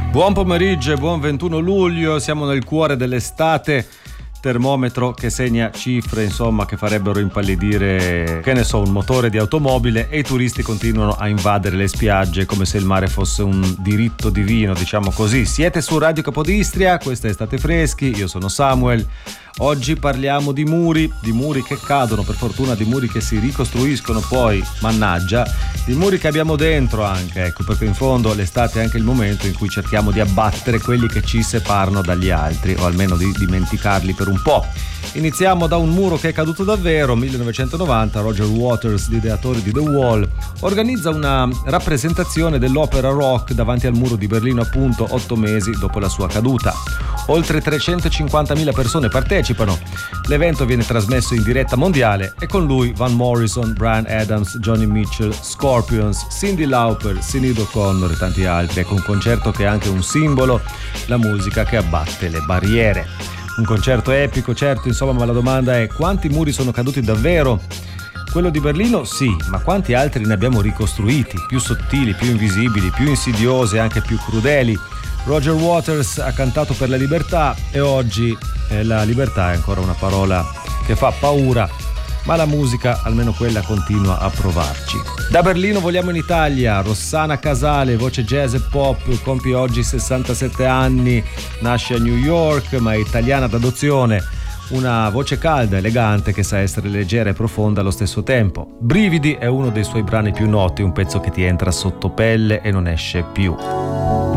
Buon pomeriggio e buon 21 luglio, siamo nel cuore dell'estate, termometro che segna cifre insomma che farebbero impallidire, che ne so, un motore di automobile, e i turisti continuano a invadere le spiagge come se il mare fosse un diritto divino, diciamo così. Siete su Radio Capodistria, questa è Estate Freschi, io sono Samuel. Oggi parliamo di muri che cadono, per fortuna, di muri che si ricostruiscono poi, mannaggia, di muri che abbiamo dentro anche, ecco, perché in fondo l'estate è anche il momento in cui cerchiamo di abbattere quelli che ci separano dagli altri, o almeno di dimenticarli per un po'. Iniziamo da un muro che è caduto davvero. 1990, Roger Waters, l'ideatore di The Wall, organizza una rappresentazione dell'opera rock davanti al muro di Berlino, appunto 8 mesi dopo la sua caduta. Oltre 350.000 persone partecipano. L'evento viene trasmesso in diretta mondiale e con lui Van Morrison, Bryan Adams, Joni Mitchell, Scorpions, Cyndi Lauper, Sinéad O'Connor e tanti altri. Ecco, un concerto che è anche un simbolo, la musica che abbatte le barriere. Un concerto epico, certo, insomma, ma la domanda è: quanti muri sono caduti davvero? Quello di Berlino sì, ma quanti altri ne abbiamo ricostruiti, più sottili, più invisibili, più insidiosi e anche più crudeli? Roger Waters ha cantato per la libertà e oggi la libertà è ancora una parola che fa paura, ma la musica, almeno quella, continua a provarci. Da Berlino voliamo in Italia. Rossana Casale, voce jazz e pop, compie oggi 67 anni, nasce a New York ma è italiana d'adozione. Una voce calda, elegante, che sa essere leggera e profonda allo stesso tempo. Brividi è uno dei suoi brani più noti, un pezzo che ti entra sotto pelle e non esce più.